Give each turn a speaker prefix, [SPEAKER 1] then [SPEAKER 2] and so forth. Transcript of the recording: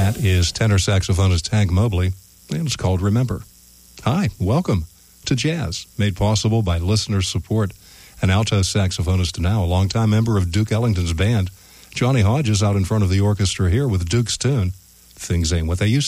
[SPEAKER 1] That is tenor saxophonist Hank Mobley, and it's called Remember. Hi, welcome to Jazz, made possible by listener support. An alto saxophonist now, a longtime member of Duke Ellington's band. Johnny Hodges out in front of the orchestra here with Duke's tune, Things Ain't What They Used to Be.